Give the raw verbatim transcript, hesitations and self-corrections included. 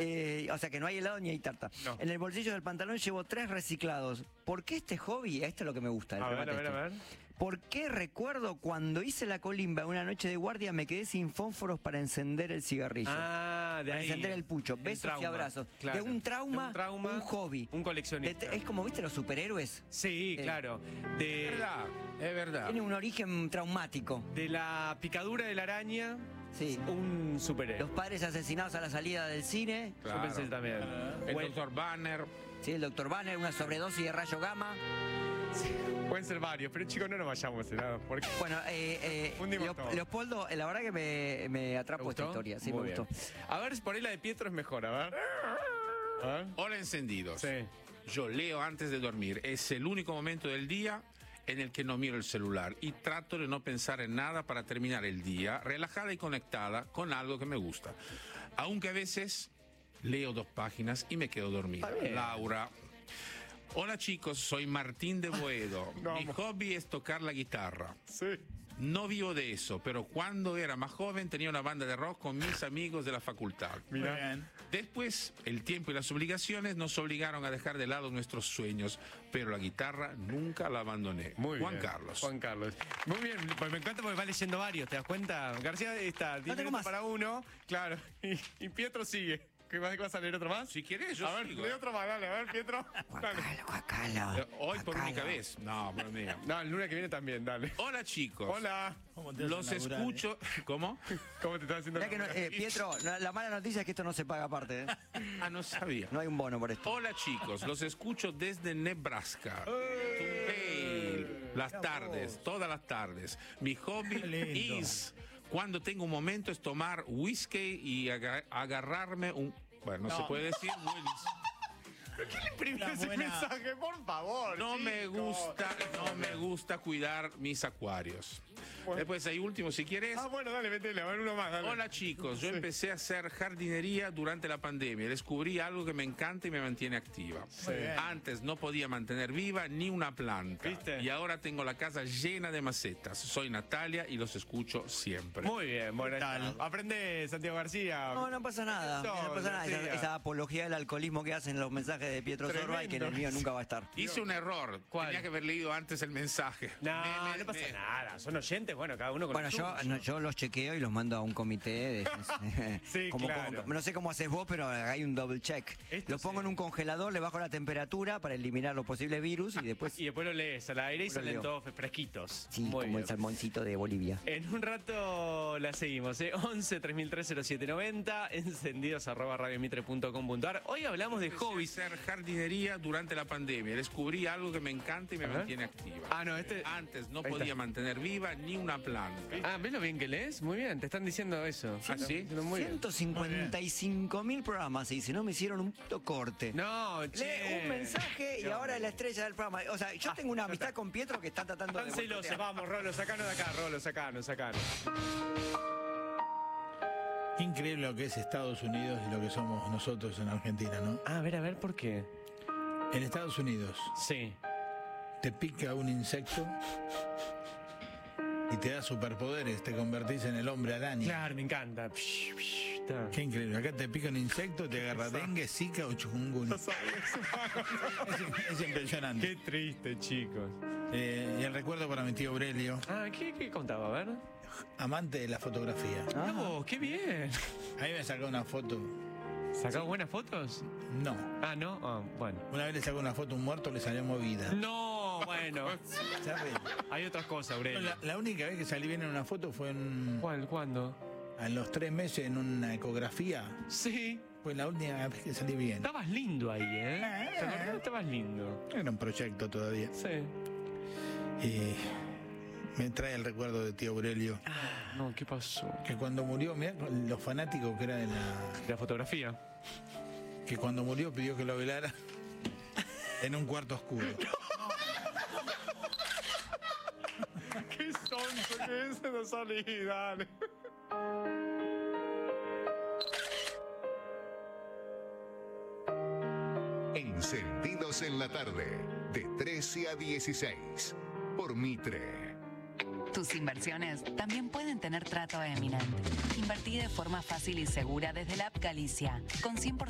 Eh, o sea que no hay helado ni hay tarta. No. En el bolsillo del pantalón llevo tres reciclados. ¿Por qué este hobby? Esto es lo que me gusta. A ver, a ver, a ver. ¿Por qué recuerdo cuando hice la colimba una noche de guardia me quedé sin fósforos para encender el cigarrillo? Ah, de para ahí. encender el pucho. Besos trauma, y abrazos. Claro. De un trauma, de un trauma, un hobby. Un coleccionista. De, es como, ¿viste los superhéroes? Sí, eh, claro. De, Es verdad, es verdad. Tiene un origen traumático. De la picadura de la araña, sí. un superhéroe. Los padres asesinados a la salida del cine. Claro. Yo pensé también. Uh, el Bueno. doctor Banner. Sí, el doctor Banner, una sobredosis de rayo gamma. Sí, pueden ser varios, pero chicos, no nos vayamos. ¿no? Porque... Bueno, eh, eh, Leo, Leopoldo, la verdad que me, me atrapó esta historia. Sí, Muy me bien. gustó. A ver, por ahí la de Pietro es mejor, a ver. ¿A ver? Hola, encendidos. Sí. Yo leo antes de dormir. Es el único momento del día en el que no miro el celular y trato de no pensar en nada para terminar el día relajada y conectada con algo que me gusta. Aunque a veces leo dos páginas y me quedo dormida. Laura. Hola chicos, soy Martín de Boedo. No, Mi hobby es tocar la guitarra. Sí. No vivo de eso, pero cuando era más joven tenía una banda de rock con mis amigos de la facultad. Mira. Después, el tiempo y las obligaciones nos obligaron a dejar de lado nuestros sueños, pero la guitarra nunca la abandoné. Muy Juan bien. Carlos. Juan Carlos. Muy bien, pues me encanta porque va leyendo varios, ¿te das cuenta? García está, diez minutos para uno, claro, y, y Pietro sigue. ¿Qué vas, vas a leer otro más? Si quieres, yo A ver, sigo. lee otro más, dale, a ver, Pietro. Guacalo, guacalo. Hoy por guacalo. única vez. No, por mí. No, el lunes que viene también, dale. Hola chicos. Hola. Los escucho. ¿Cómo? ¿Cómo te estás haciendo? Mirá que no, eh, Pietro, no, la mala noticia es que esto no se paga aparte. ¿eh? Ah, no sabía. No hay un bono por esto. Hola chicos, los escucho desde Nebraska. Hey, las tardes, todas las tardes. Mi hobby es, cuando tengo un momento, es tomar whisky y agar- agarrarme un... Bueno, no, no se puede decir, Willis. ¿Por qué le imprimió ese buena... mensaje? Por favor. No chicos. me gusta, no me gusta cuidar mis acuarios. Bueno. Después hay último, si quieres. Ah, bueno, dale, métele, a ver uno más, dale. Hola chicos, yo sí. empecé a hacer jardinería durante la pandemia. Descubrí algo que me encanta y me mantiene activa. Sí. Antes no podía mantener viva ni una planta. ¿Viste? Y ahora tengo la casa llena de macetas. Soy Natalia y los escucho siempre. Muy bien, bueno, aprende Santiago García. No, no pasa nada. No, no pasa nada. García. Esa, esa apología del alcoholismo que hacen los mensajes de Pietro Sorba y que en el mío nunca va a estar. Hice un error. ¿Cuál? Tenía que haber leído antes el mensaje. No, me, me, no pasa me... nada. Son oyentes, bueno, cada uno con Bueno, yo, no, yo los chequeo y los mando a un comité. De, sí, como, claro. como, no sé cómo haces vos, pero hay un double check. Esto los pongo sí. en un congelador, le bajo la temperatura para eliminar los posibles virus y después... Y después lo lees al aire y Lo salen leo. todos fresquitos. Sí, Muy como bien. el salmoncito de Bolivia. En un rato la seguimos, ¿eh? once, tres mil tres, cero siete noventa, encendidos arroba radiomitre punto com punto ar. Hoy hablamos de Empecé hobbies. a hacer jardinería durante la pandemia. Descubrí algo que me encanta y me mantiene activa. Ah, no, este... Antes no Ahí podía está. mantener viva ni una planta. Ah, ¿ves lo bien que lees? Muy bien, te están diciendo eso. ¿Ah, sí? Muy bien. ciento cincuenta y cinco mil programas y si no me hicieron un puto corte. No, che. Lee un mensaje y No. ahora es la estrella del programa. O sea, yo Ah, tengo una ya amistad está. con Pietro que está tratando de... Tan celoso, boicotear. vamos, Rolo, sacanos de acá, Rolo, sacanos, sacanos. Qué increíble lo que es Estados Unidos y lo que somos nosotros en Argentina, ¿no? Ah, a ver, a ver, ¿por qué? En Estados Unidos Sí. te pica un insecto y te da superpoderes, te convertís en el hombre araña. Claro, me encanta. Psh, psh, está. Qué increíble. Acá te pica un insecto, te agarra dengue, zika o chikungunya. Es, es impresionante. Qué triste, chicos. Eh, y el recuerdo para mi tío Aurelio, Ah, ¿qué, qué contaba? A ver. amante de la fotografía. Ah, vos, qué bien. A mí me sacó una foto. ¿Sacaba buenas fotos? No. Ah, no. Ah, bueno. Una vez le sacó una foto a un muerto, le salió movida. No, bueno. Terrible. Hay otras cosas, Aurelio. La, la única vez que salí bien en una foto fue en, ¿Cuál? ¿Cuándo? a los tres meses en una ecografía. Sí. Fue la única vez que salí bien. Estabas lindo ahí, ¿eh? ¿Te acordás? Estabas lindo. Era un proyecto todavía. Sí. Y me trae el recuerdo de tío Aurelio. Ah, no, ¿qué pasó? Que cuando murió, mirá los fanáticos que era de la... La fotografía. Que cuando murió pidió que lo velara en un cuarto oscuro. Qué sonso que es, no salí, dale. Encendidos en la tarde, de trece a dieciséis, por Mitre. Tus inversiones también pueden tener trato eminente. Invertí de forma fácil y segura desde la app Galicia, con cien por ciento